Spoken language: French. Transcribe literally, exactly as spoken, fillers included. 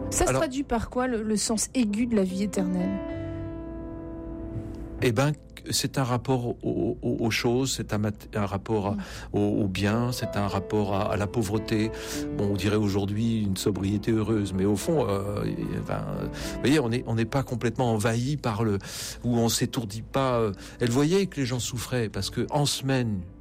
Ça se Alors, traduit par quoi, le, le sens aigu de la vie éternelle ? Eh ben, c'est un rapport aux, aux, aux choses, c'est un, mat- un rapport à, au, au bien, c'est un rapport à, à la pauvreté. Bon, on dirait aujourd'hui une sobriété heureuse, mais au fond, euh, ben, vous voyez, on n'est on n'est pas complètement envahi par le, ou on s'étourdit pas. Elle voyait que les gens souffraient parce que en semaine,